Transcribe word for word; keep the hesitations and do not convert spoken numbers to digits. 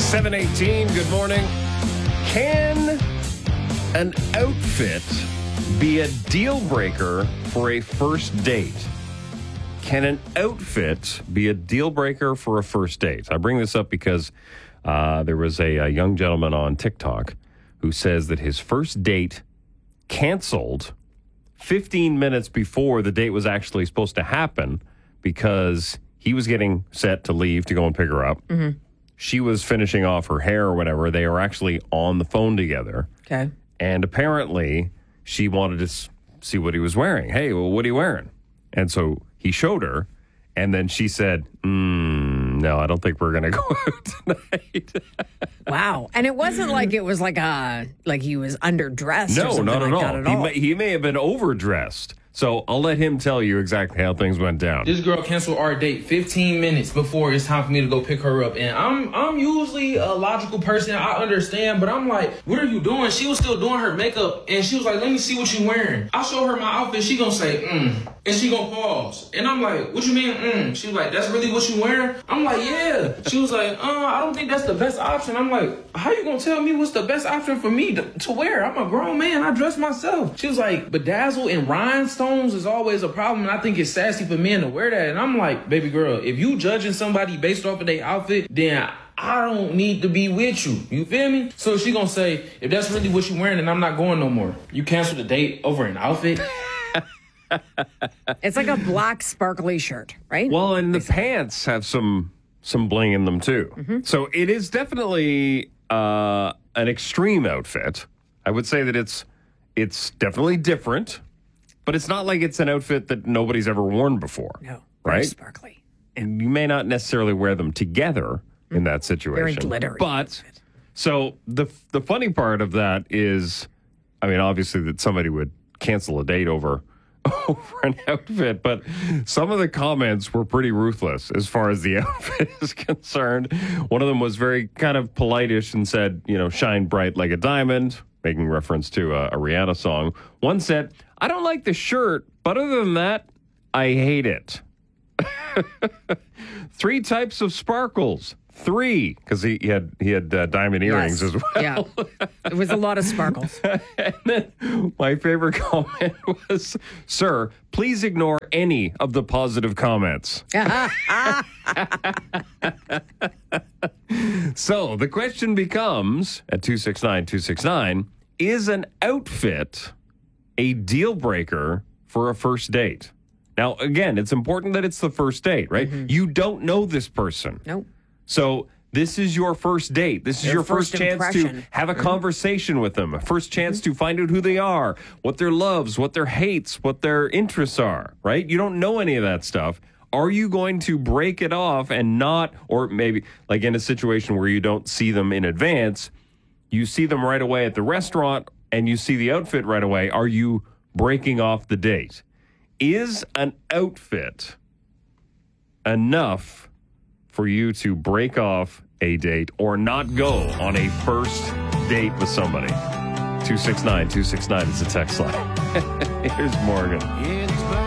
seven eighteen, good morning. Can an outfit be a deal breaker for a first date? Can an outfit be a deal breaker for a first date? I bring this up because uh, there was a, a young gentleman on TikTok who says that his first date canceled fifteen minutes before the date was actually supposed to happen because he was getting set to leave to go and pick her up. Mm-hmm. She was finishing off her hair or whatever. They were actually on the phone together. Okay. And apparently she wanted to s- see what he was wearing. Hey, well, what are you wearing? And so he showed her. And then she said, mm, no, I don't think we're going to go out tonight. Wow. And it wasn't like it was like a like he was underdressed or No, something not at like all. that at He all. may, he may have been overdressed. So I'll let him tell you exactly how things went down. This girl canceled our date fifteen minutes before it's time for me to go pick her up. And I'm I'm usually a logical person. I understand, but I'm like, what are you doing? She was still doing her makeup, and she was like, let me see what you wearing. I show her my outfit. She gonna say, mm. And she gonna pause. And I'm like, what you mean, mm? She was like, that's really what you wearing? I'm like, yeah. She was like, uh, I don't think that's the best option. I'm like, how you gonna tell me what's the best option for me to, to wear? I'm a grown man. I dress myself. She was like, bedazzle and rhinestones is always a problem, and I think it's sassy for men to wear that. And I'm like, baby girl, if you judging somebody based off of their outfit, then I don't need to be with you. You feel me? So she gonna say, if that's really what you wearing, then I'm not going no more. You cancel the date over an outfit? It's like a black sparkly shirt, right? Well, and the pants have some some bling in them too. Mm-hmm. So it is definitely uh, an extreme outfit. I would say that it's it's definitely different, but it's not like it's an outfit that nobody's ever worn before. No, very right? sparkly. And you may not necessarily wear them together in that situation. Very glittery. But so the the funny part of that is, I mean, obviously that somebody would cancel a date over over an outfit, but some of the comments were pretty ruthless as far as the outfit is concerned. One of them was very kind of polite-ish and said, you know, shine bright like a diamond, making reference to a, a Rihanna song. One said, I don't like the shirt, but other than that, I hate it. Three types of sparkles. Three, because he, he had he had uh, diamond earrings Yes. as well. Yeah. It was a lot of sparkles. And then my favorite comment was, sir, please ignore any of the positive comments. So the question becomes, at two six nine, two six nine, is an outfit a deal breaker for a first date? Now, again, it's important that it's the first date, right? Mm-hmm. You don't know this person. Nope. So this is your first date. This is Their your first, first chance to impression. have a Mm-hmm. conversation with them, a first chance to find out who they are, what their loves, what their hates, what their interests are, right? You don't know any of that stuff. Are you going to break it off and not, or maybe like in a situation where you don't see them in advance, you see them right away at the restaurant and you see the outfit right away. Are you breaking off the date? Is an outfit enough for you to break off a date or not go on a first date with somebody? two six nine, two six nine is the text line. Here's Morgan.